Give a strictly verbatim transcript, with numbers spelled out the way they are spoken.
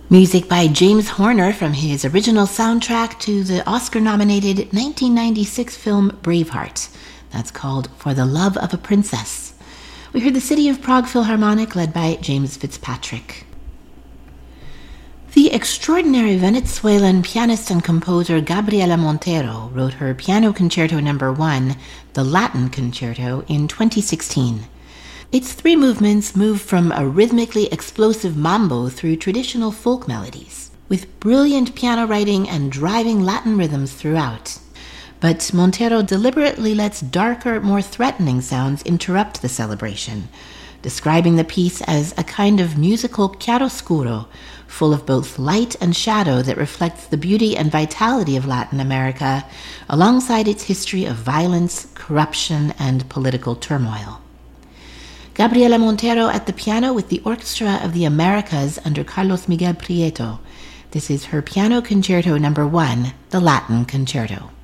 Music by James Horner from his original soundtrack to the Oscar-nominated nineteen ninety-six film Braveheart. That's called For the Love of a Princess. We heard the City of Prague Philharmonic led by James Fitzpatrick. The extraordinary Venezuelan pianist and composer Gabriela Montero wrote her Piano Concerto Number One, the Latin Concerto, in twenty sixteen. Its three movements move from a rhythmically explosive mambo through traditional folk melodies, with brilliant piano writing and driving Latin rhythms throughout. But Montero deliberately lets darker, more threatening sounds interrupt the celebration, describing the piece as a kind of musical chiaroscuro, full of both light and shadow that reflects the beauty and vitality of Latin America, alongside its history of violence, corruption, and political turmoil. Gabriela Montero at the piano with the Orchestra of the Americas under Carlos Miguel Prieto. This is her Piano Concerto Number One, the Latin Concerto.